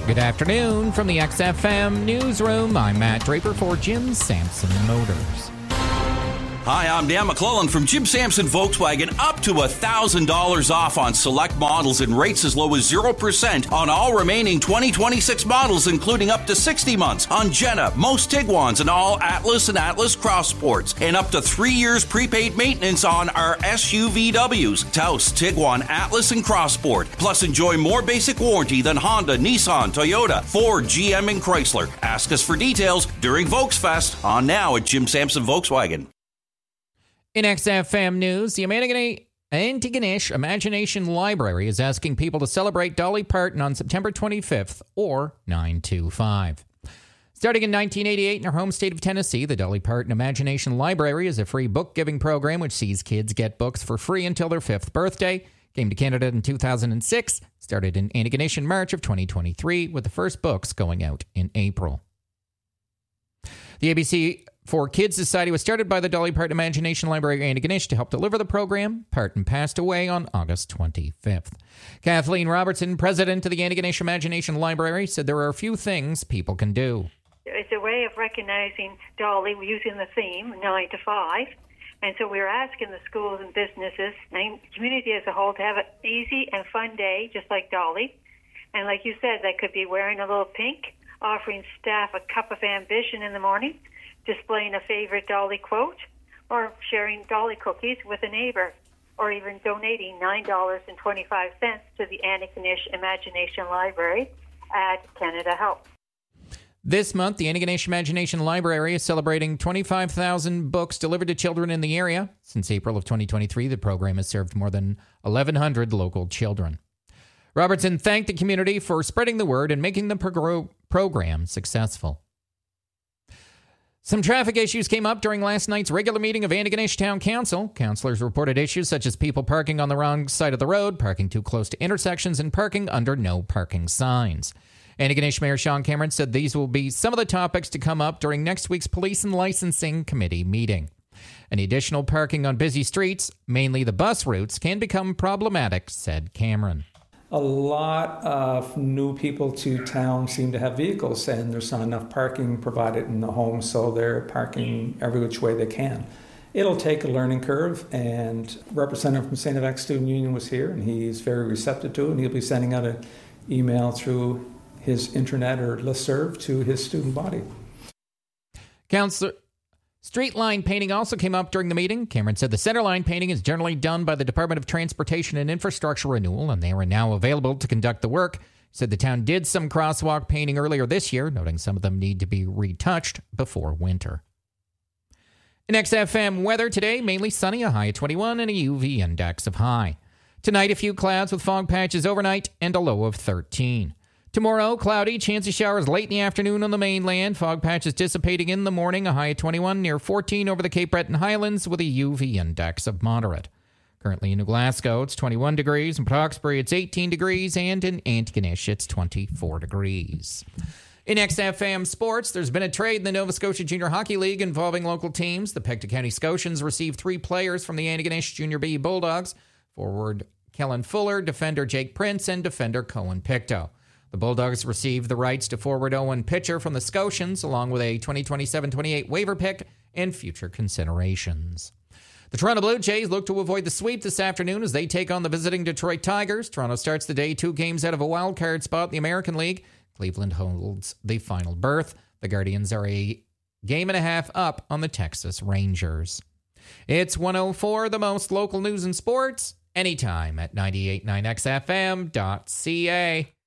Good afternoon from the XFM Newsroom. I'm Matt Draper for Jim Sampson Motors. Hi, I'm Dan McClellan from Jim Sampson Volkswagen. Up to $1,000 off on select models and rates as low as 0% on all remaining 2026 models, including up to 60 months on Jetta, most Tiguans, and all Atlas and Atlas Cross Sports, and up to 3 years prepaid maintenance on our SUVWs, Taos, Tiguan, Atlas, and Cross Sport. Plus, enjoy more basic warranty than Honda, Nissan, Toyota, Ford, GM, and Chrysler. Ask us for details during Volksfest on now at Jim Sampson Volkswagen. In XFM News, the Antigonish Imagination Library is asking people to celebrate Dolly Parton on September 25th or 9/25. Starting in 1988 in her home state of Tennessee, the Dolly Parton Imagination Library is a free book-giving program which sees kids get books for free until their 5th birthday. Came to Canada in 2006, started in Antigonish in March of 2023, with the first books going out in April. The ABC for Kids Society was started by the Dolly Parton Imagination Library Antigonish to help deliver the program. Parton passed away on August 25th. Kathleen Robertson, president of the Antigonish Imagination Library, said there are a few things people can do. It's a way of recognizing Dolly using the theme 9 to 5. And so we're asking the schools and businesses and community as a whole to have an easy and fun day, just like Dolly. And like you said, that could be wearing a little pink, offering staff a cup of ambition in the morning, displaying a favorite Dolly quote, or sharing Dolly cookies with a neighbor, or even donating $9.25 to the Antigonish Imagination Library at Canada Help. This month, the Antigonish Imagination Library is celebrating 25,000 books delivered to children in the area. Since April of 2023, the program has served more than 1,100 local children. Robertson thanked the community for spreading the word and making the program successful. Some traffic issues came up during last night's regular meeting of Antigonish Town Council. Councillors reported issues such as people parking on the wrong side of the road, parking too close to intersections, and parking under no parking signs. Antigonish Mayor Sean Cameron said these will be some of the topics to come up during next week's Police and Licensing Committee meeting. Any additional parking on busy streets, mainly the bus routes, can become problematic, said Cameron. A lot of new people to town seem to have vehicles, and there's not enough parking provided in the home, so they're parking every which way they can. It'll take a learning curve, and a representative from St. FX Student Union was here, and he's very receptive to it, and he'll be sending out an email through his intranet or listserv to his student body. Councillor, street line painting also came up during the meeting. Cameron said the center line painting is generally done by the Department of Transportation and Infrastructure Renewal, and they are now available to conduct the work. He said the town did some crosswalk painting earlier this year, noting some of them need to be retouched before winter. In XFM weather today, mainly sunny, a high of 21 and a UV index of high. Tonight, a few clouds with fog patches overnight and a low of 13. Tomorrow, cloudy, chance of showers late in the afternoon on the mainland. Fog patches dissipating in the morning, a high of 21, near 14 over the Cape Breton Highlands with a UV index of moderate. Currently in New Glasgow, it's 21 degrees. In Port Hawkesbury, it's 18 degrees. And in Antigonish, it's 24 degrees. In XFM sports, there's been a trade in the Nova Scotia Junior Hockey League involving local teams. The Pictou County Scotians received 3 players from the Antigonish Junior B Bulldogs: forward Kellen Fuller, defender Jake Prince, and defender Cohen Pictou. The Bulldogs received the rights to forward Owen Pitcher from the Scotians, along with a 2027-28 waiver pick and future considerations. The Toronto Blue Jays look to avoid the sweep this afternoon as they take on the visiting Detroit Tigers. Toronto starts the day 2 games out of a wild card spot in the American League. Cleveland holds the final berth. The Guardians are a game and a half up on the Texas Rangers. It's 1:04, the most local news and sports, anytime at 98.9xfm.ca.